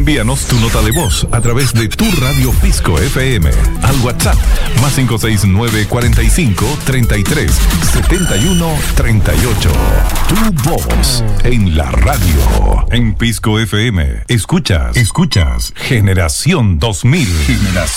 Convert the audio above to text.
Envíanos tu nota de voz a través de tu radio Pisco FM al WhatsApp +569 45 33 71 38. Tu voz en la radio. En Pisco FM. Escuchas Generación 2000.